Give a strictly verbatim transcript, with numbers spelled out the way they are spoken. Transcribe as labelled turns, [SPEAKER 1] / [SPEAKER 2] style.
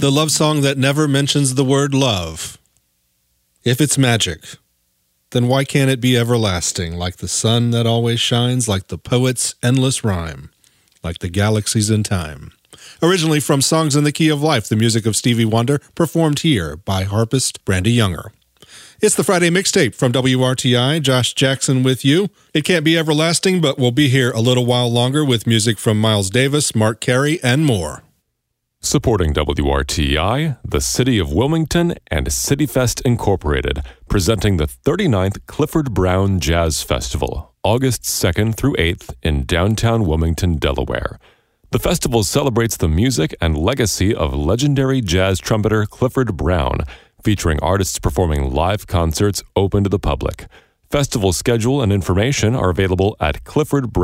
[SPEAKER 1] the love song that never mentions the word love. If it's magic, then why can't it be everlasting, like the sun that always shines, like the poet's endless rhyme, like the galaxies in time? Originally from Songs in the Key of Life, the music of Stevie Wonder, performed here by harpist Brandy Younger. It's the Friday Mixtape from W R T I. Josh Jackson with you. It can't be everlasting, but we'll be here a little while longer with music from Miles Davis, Mark Carey, and more.
[SPEAKER 2] Supporting W R T I, the City of Wilmington, and CityFest Incorporated, presenting the thirty-ninth Clifford Brown Jazz Festival, August second through eighth in downtown Wilmington, Delaware. The festival celebrates the music and legacy of legendary jazz trumpeter Clifford Brown, featuring artists performing live concerts open to the public. Festival schedule and information are available at clifford brown